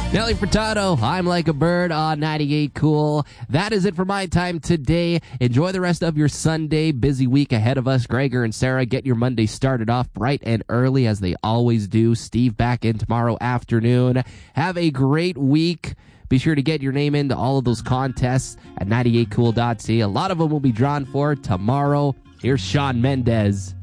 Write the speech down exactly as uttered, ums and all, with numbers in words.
Nelly Furtado, I'm Like a Bird on ninety-eight Cool. That is it for my time today. Enjoy the rest of your Sunday. Busy week ahead of us. Gregor and Sarah get your Monday started off bright and early as they always do. Steve back in tomorrow afternoon. Have a great week. Be sure to get your name into all of those contests at ninety-eight cool dot c a. A lot of them will be drawn for tomorrow. Here's Shawn Mendes.